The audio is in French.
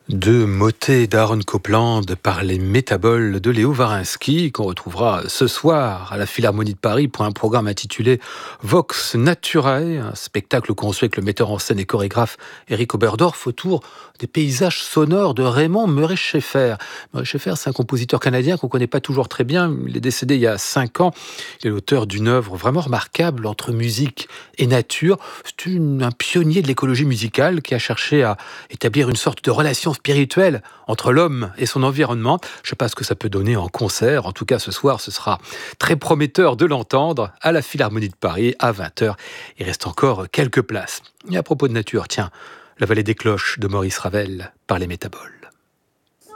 Deux motets d'Aaron Copland par les Métaboles de Léo Varinsky, qu'on retrouvera ce soir à la Philharmonie de Paris pour un programme intitulé Vox Naturae, un spectacle conçu avec le metteur en scène et chorégraphe Eric Oberdorf autour des paysages sonores de Raymond Murray-Schaeffer. Murray-Schaeffer, c'est un compositeur canadien qu'on ne connaît pas toujours très bien. Il est décédé il y a 5 ans. Il est l'auteur d'une œuvre vraiment remarquable entre musique et nature. C'est un pionnier de l'écologie musicale qui a cherché à établir une sorte de relation spirituelle entre l'homme et son environnement. Je ne sais pas ce que ça peut donner en concert. En tout cas, ce soir, ce sera très prometteur de l'entendre à la Philharmonie de Paris à 20h. Il reste encore quelques places. Et à propos de nature, tiens, La Vallée des Cloches de Maurice Ravel par les Métaboles.